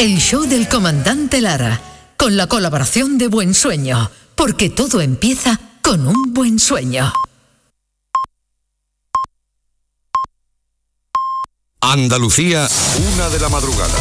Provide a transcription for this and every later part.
el show del comandante Lara, con la colaboración de Buen Sueño, porque todo empieza con un buen sueño. Andalucía, 1:00 a.m.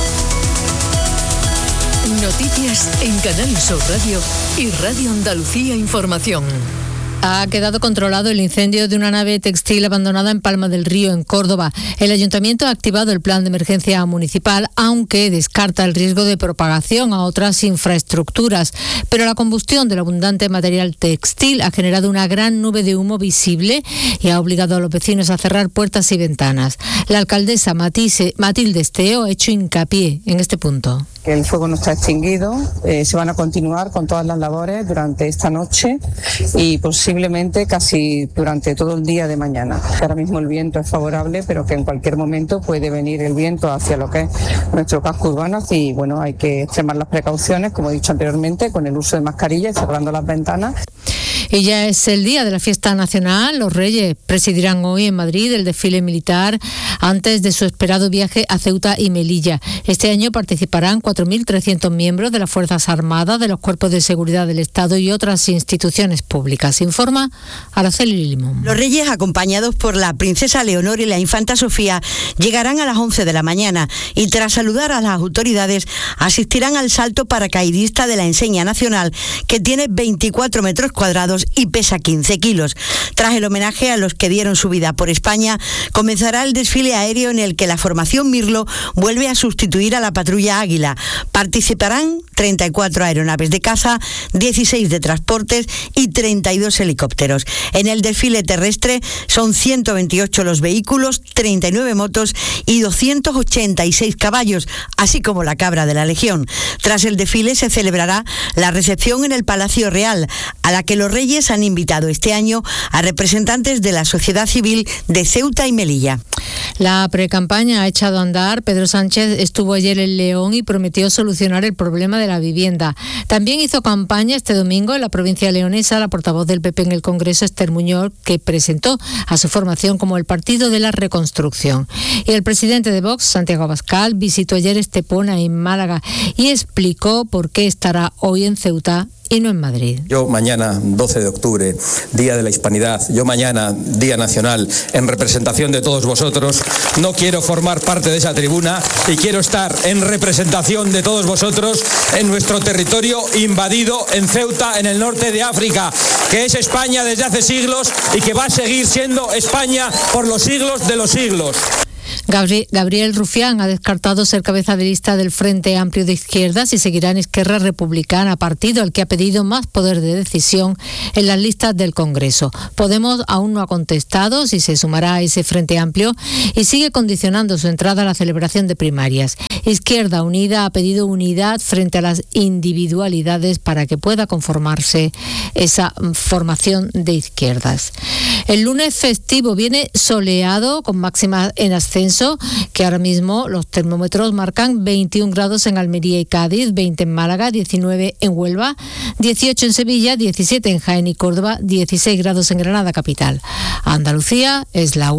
Noticias en Canal Sur Radio y Radio Andalucía Información. Ha quedado controlado el incendio de una nave textil abandonada en Palma del Río, en Córdoba. El ayuntamiento ha activado el plan de emergencia municipal, aunque descarta el riesgo de propagación a otras infraestructuras. Pero la combustión del abundante material textil ha generado una gran nube de humo visible y ha obligado a los vecinos a cerrar puertas y ventanas. La alcaldesa Matilde Esteo ha hecho hincapié en este punto. El fuego no está extinguido, se van a continuar con todas las labores durante esta noche y posiblemente casi durante todo el día de mañana. Ahora mismo el viento es favorable, pero que en cualquier momento puede venir el viento hacia lo que es nuestro casco urbano y bueno, hay que extremar las precauciones, como he dicho anteriormente, con el uso de mascarilla y cerrando las ventanas. Y ya es el día de la fiesta nacional. Los Reyes presidirán hoy en Madrid el desfile militar antes de su esperado viaje a Ceuta y Melilla. Este año participarán 4.300 miembros de las Fuerzas Armadas, de los Cuerpos de Seguridad del Estado y otras instituciones públicas. Informa Araceli Limón. Los Reyes, acompañados por la princesa Leonor y la infanta Sofía, llegarán a las 11 de la mañana y tras saludar a las autoridades asistirán al salto paracaidista de la enseña nacional, que tiene 24 metros cuadrados y pesa 15 kilos. Tras el homenaje a los que dieron su vida por España, comenzará el desfile aéreo en el que la formación Mirlo vuelve a sustituir a la patrulla Águila. Participarán 34 aeronaves de caza, 16 de transportes y 32 helicópteros. En el desfile terrestre son 128 los vehículos, 39 motos y 286 caballos, así como la cabra de la Legión. Tras el desfile se celebrará la recepción en el Palacio Real, a la que los Reyes han invitado este año a representantes de la sociedad civil de Ceuta y Melilla. La precampaña ha echado a andar. Pedro Sánchez estuvo ayer en León y prometió solucionar el problema de la vivienda. También hizo campaña este domingo en la provincia leonesa la portavoz del PP en el Congreso, Esther Muñoz, que presentó a su formación como el Partido de la Reconstrucción. Y el presidente de Vox, Santiago Abascal, visitó ayer Estepona, en Málaga, y explicó por qué estará hoy en Ceuta y no en Madrid. Yo mañana, 12 de octubre, Día de la Hispanidad, yo mañana, Día Nacional, en representación de todos vosotros, no quiero formar parte de esa tribuna y quiero estar en representación de todos vosotros en nuestro territorio invadido en Ceuta, en el norte de África, que es España desde hace siglos y que va a seguir siendo España por los siglos de los siglos. Gabriel Rufián ha descartado ser cabeza de lista del Frente Amplio de Izquierdas y seguirá en Esquerra Republicana, partido al que ha pedido más poder de decisión en las listas del Congreso. Podemos aún no ha contestado si se sumará a ese Frente Amplio y sigue condicionando su entrada a la celebración de primarias. Izquierda Unida ha pedido unidad frente a las individualidades para que pueda conformarse esa formación de izquierdas. El lunes festivo viene soleado con máximas en ascenso, que ahora mismo los termómetros marcan 21 grados en Almería y Cádiz, 20 en Málaga, 19 en Huelva, 18 en Sevilla, 17 en Jaén y Córdoba, 16 grados en Granada capital. Andalucía es la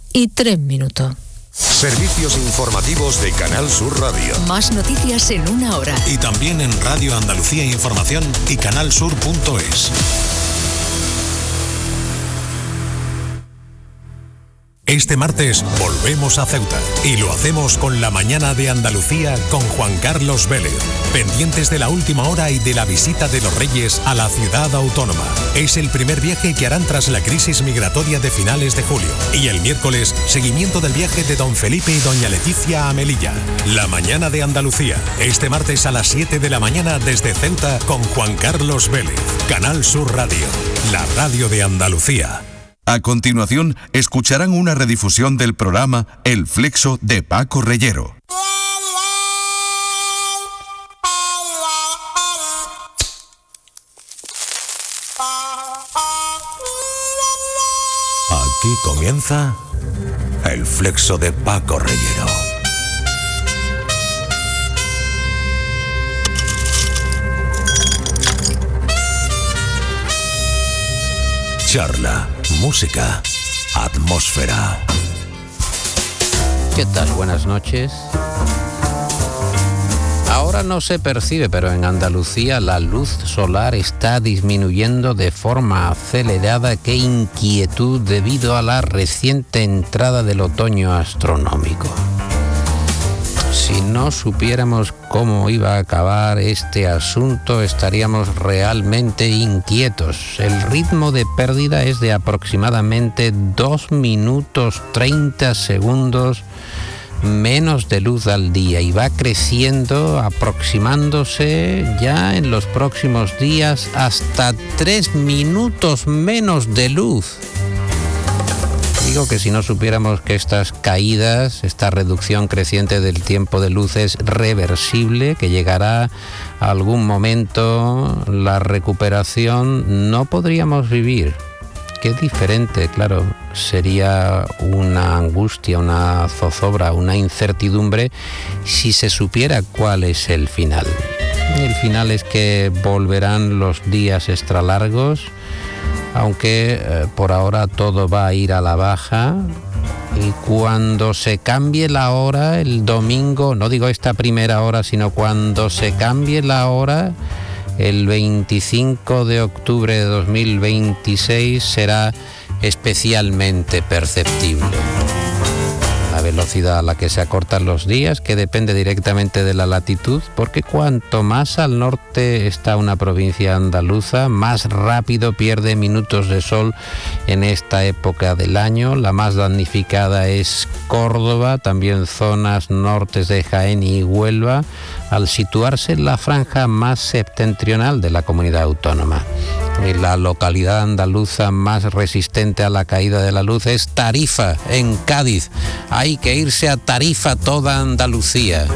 1:03. Servicios informativos de Canal Sur Radio. Más noticias en 1 hora. Y también en Radio Andalucía Información y canalsur.es. Este martes volvemos a Ceuta y lo hacemos con la mañana de Andalucía con Juan Carlos Vélez, pendientes de la última hora y de la visita de los Reyes a la ciudad autónoma. Es el primer viaje que harán tras la crisis migratoria de finales de julio. Y el miércoles, seguimiento del viaje de don Felipe y doña Leticia a Melilla. La mañana de Andalucía, este martes a las 7 de la mañana desde Ceuta con Juan Carlos Vélez. Canal Sur Radio, la radio de Andalucía. A continuación, escucharán una redifusión del programa El Flexo de Paco Reyero. Aquí comienza El Flexo de Paco Reyero. Charla, música, atmósfera. ¿Qué tal? Buenas noches. Ahora no se percibe, pero en Andalucía la luz solar está disminuyendo de forma acelerada. ¡Qué inquietud debido a la reciente entrada del otoño astronómico! Si no supiéramos cómo iba a acabar este asunto, estaríamos realmente inquietos. El ritmo de pérdida es de aproximadamente 2 minutos 30 segundos menos de luz al día y va creciendo, aproximándose ya en los próximos días hasta 3 minutos menos de luz. Digo que si no supiéramos que estas caídas, esta reducción creciente del tiempo de luz es reversible, que llegará a algún momento la recuperación, no podríamos vivir. Qué diferente, claro, sería una angustia, una zozobra, una incertidumbre si se supiera cuál es el final. El final es que volverán los días extra largos, aunque por ahora todo va a ir a la baja, y cuando se cambie la hora el domingo, no digo esta primera hora, sino cuando se cambie la hora el 25 de octubre de 2026 será especialmente perceptible. La velocidad a la que se acortan los días, que depende directamente de la latitud, porque cuanto más al norte está una provincia andaluza, más rápido pierde minutos de sol en esta época del año. La más damnificada es Córdoba, también zonas nortes de Jaén y Huelva, al situarse en la franja más septentrional de la comunidad autónoma. Y la localidad andaluza más resistente a la caída de la luz es Tarifa, en Cádiz. Hay que irse a Tarifa toda Andalucía,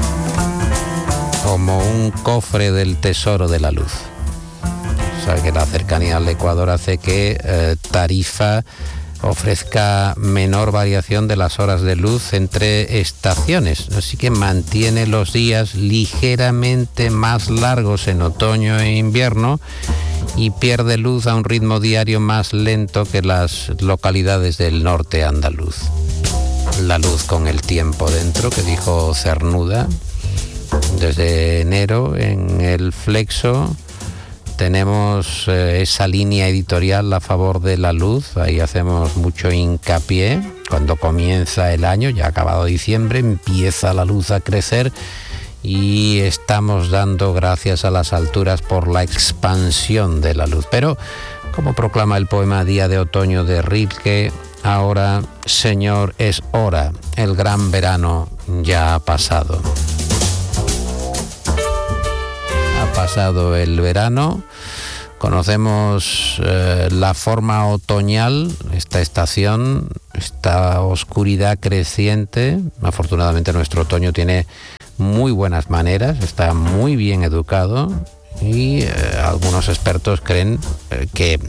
como un cofre del tesoro de la luz. O sea que la cercanía al Ecuador hace que Tarifa ofrezca menor variación de las horas de luz entre estaciones, así que mantiene los días ligeramente más largos en otoño e invierno y pierde luz a un ritmo diario más lento que las localidades del norte andaluz. La luz con el tiempo dentro, que dijo Cernuda. Desde enero en el Flexo tenemos esa línea editorial a favor de la luz. Ahí hacemos mucho hincapié. Cuando comienza el año, ya acabado diciembre, empieza la luz a crecer y estamos dando gracias a las alturas por la expansión de la luz. Pero, como proclama el poema Día de Otoño de Rilke, ahora, Señor, es hora, el gran verano ya ha pasado. Ha pasado el verano, conocemos la forma otoñal, esta estación, esta oscuridad creciente. Afortunadamente nuestro otoño tiene muy buenas maneras, está muy bien educado y algunos expertos creen que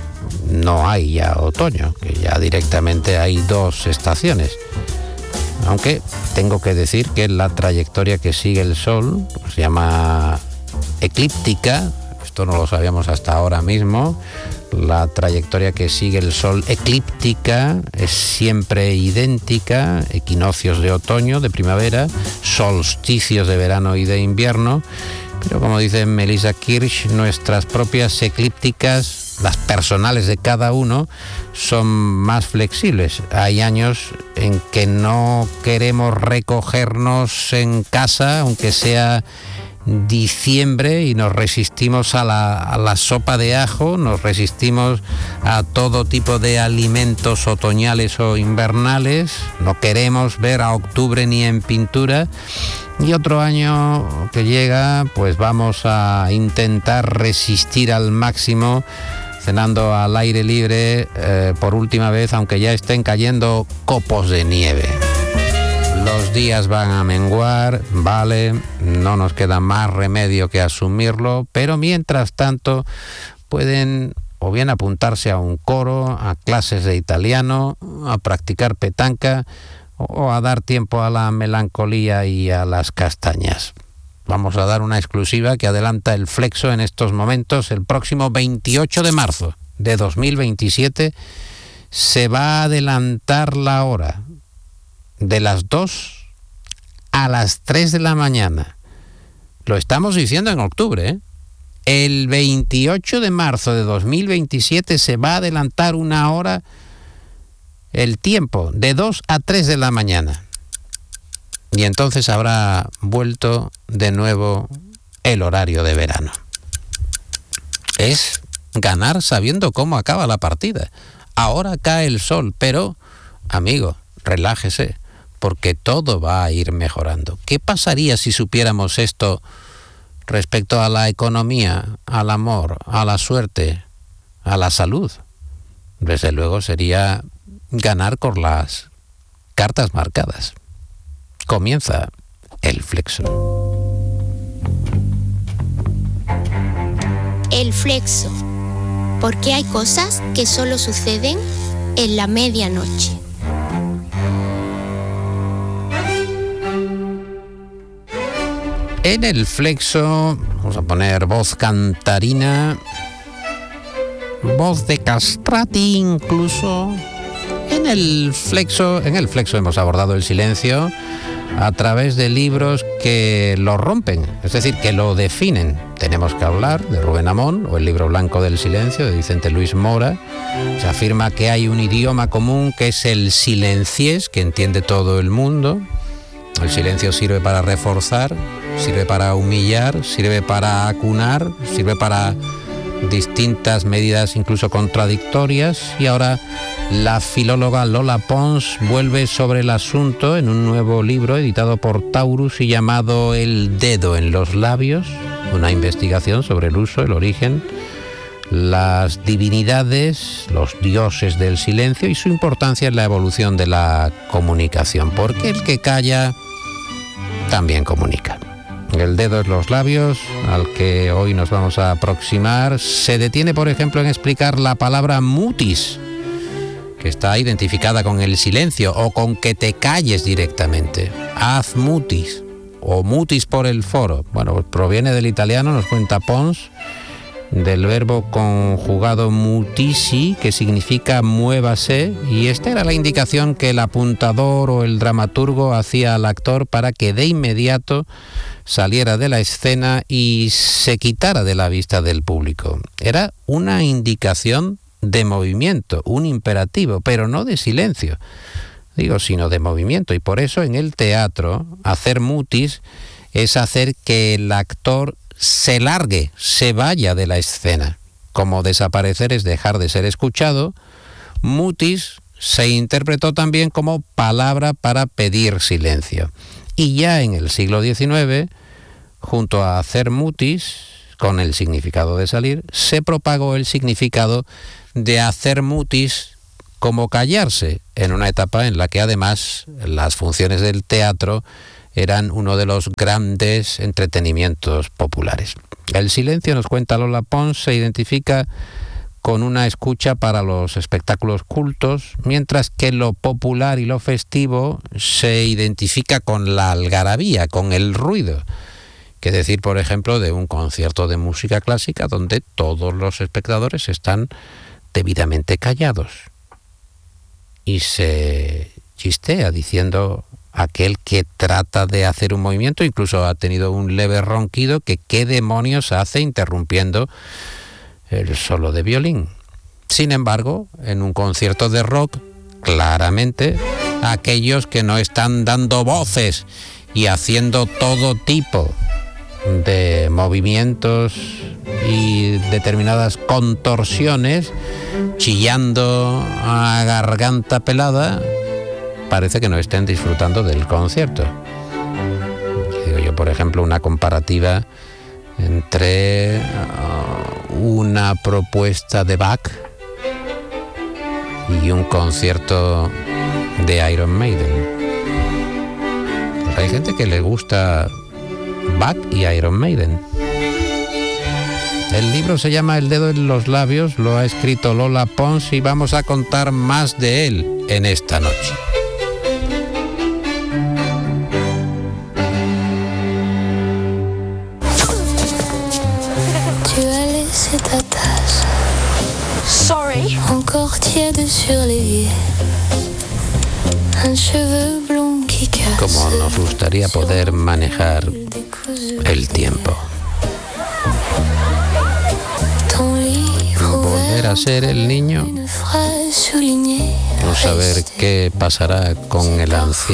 no hay ya otoño, que ya directamente hay 2 estaciones. Aunque tengo que decir que la trayectoria que sigue el Sol se llama eclíptica. Esto no lo sabíamos hasta ahora mismo. La trayectoria que sigue el Sol eclíptica es siempre idéntica: equinoccios de otoño, de primavera, solsticios de verano y de invierno. Pero como dice Melissa Kirsch, nuestras propias eclípticas, las personales de cada uno, son más flexibles. Hay años en que no queremos recogernos en casa, aunque sea diciembre, y nos resistimos a la sopa de ajo, nos resistimos a todo tipo de alimentos otoñales o invernales, no queremos ver a octubre ni en pintura. Y otro año que llega, pues vamos a intentar resistir al máximo, cenando al aire libre por última vez, aunque ya estén cayendo copos de nieve. Los días van a menguar, vale, no nos queda más remedio que asumirlo, pero mientras tanto pueden o bien apuntarse a un coro, a clases de italiano, a practicar petanca o a dar tiempo a la melancolía y a las castañas. Vamos a dar una exclusiva que adelanta el Flexo en estos momentos. El próximo 28 de marzo de 2027 se va a adelantar la hora de las 2 a las 3 de la mañana. lo estamos diciendo en octubre, ¿eh? El 28 de marzo de 2027 se va a adelantar una hora el tiempo, de 2 a 3 de la mañana. Y entonces habrá vuelto de nuevo el horario de verano. Es ganar sabiendo cómo acaba la partida. Ahora cae el sol, pero, amigo, relájese, porque todo va a ir mejorando. ¿Qué pasaría si supiéramos esto respecto a la economía, al amor, a la suerte, a la salud? Desde luego sería ganar con las cartas marcadas. Comienza el Flexo. El Flexo. Porque hay cosas que solo suceden en la medianoche. En el Flexo vamos a poner voz cantarina, voz de castrati incluso. En el Flexo hemos abordado el silencio a través de libros que lo rompen, es decir, que lo definen. Tenemos que hablar de Rubén Amón o el libro blanco del silencio de Vicente Luis Mora. Se afirma que hay un idioma común que es el silenciés, que entiende todo el mundo. El silencio sirve para reforzar, sirve para humillar, sirve para acunar, sirve para distintas medidas incluso contradictorias. Y ahora la filóloga Lola Pons vuelve sobre el asunto en un nuevo libro editado por Taurus y llamado El dedo en los labios, una investigación sobre el uso, el origen, las divinidades, los dioses del silencio y su importancia en la evolución de la comunicación, porque el que calla también comunica. El dedo en los labios, al que hoy nos vamos a aproximar, se detiene, por ejemplo, en explicar la palabra mutis, que está identificada con el silencio o con que te calles directamente. Haz mutis o mutis por el foro. Bueno, proviene del italiano, nos cuenta Pons, del verbo conjugado mutisi, que significa muévase, y esta era la indicación que el apuntador o el dramaturgo hacía al actor para que de inmediato saliera de la escena y se quitara de la vista del público. Era una indicación de movimiento, un imperativo, pero no de silencio, sino de movimiento. Y por eso en el teatro, hacer mutis es hacer que el actor se largue, se vaya de la escena. Como desaparecer es dejar de ser escuchado, mutis se interpretó también como palabra para pedir silencio. Y ya en el siglo XIX, junto a hacer mutis, con el significado de salir, se propagó el significado de hacer mutis como callarse, en una etapa en la que además las funciones del teatro eran uno de los grandes entretenimientos populares. El silencio, nos cuenta Lola Pons, se identifica con una escucha para los espectáculos cultos, mientras que lo popular y lo festivo se identifica con la algarabía, con el ruido. Que decir, por ejemplo, de un concierto de música clásica donde todos los espectadores están debidamente callados. Y se chistea diciendo aquel que trata de hacer un movimiento, incluso ha tenido un leve ronquido, que qué demonios hace interrumpiendo el solo de violín. Sin embargo, en un concierto de rock, claramente, aquellos que no están dando voces y haciendo todo tipo de movimientos y determinadas contorsiones, chillando a garganta pelada, parece que no estén disfrutando del concierto. Digo yo, por ejemplo, una comparativa entre una propuesta de Bach y un concierto de Iron Maiden. Pues hay gente que le gusta Bach y Iron Maiden. El libro se llama El dedo en los labios, lo ha escrito Lola Pons y vamos a contar más de él en esta noche. Sorry. Encore tiède sur l'évier. Un cheveu blond qui casse. Como nos gustaría poder manejar el tiempo. volver a ser el niño? Vamos a ver qué pasará con el anciano.